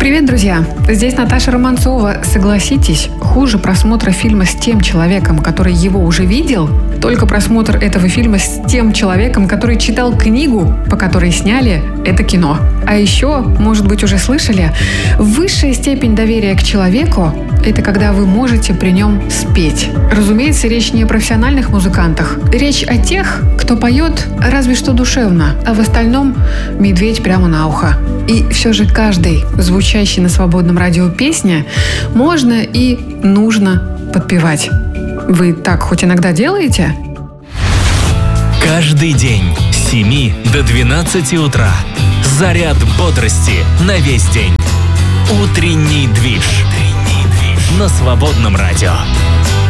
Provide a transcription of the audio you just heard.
Привет, друзья! Здесь Наташа Романцова. Согласитесь, хуже просмотра фильма с тем человеком, который его уже видел, только просмотр этого фильма с тем человеком, который читал книгу, по которой сняли это кино. А еще, может быть, уже слышали, высшая степень доверия к человеку – это когда вы можете при нем спеть. Разумеется, речь не о профессиональных музыкантах. Речь о тех, кто поет разве что душевно, а в остальном – медведь прямо на ухо. И все же каждой звучащей на свободном радио песне можно и нужно подпевать. Вы так хоть иногда делаете? Каждый день с 7 до 12 утра. Заряд бодрости на весь день. Утренний движ. На свободном радио.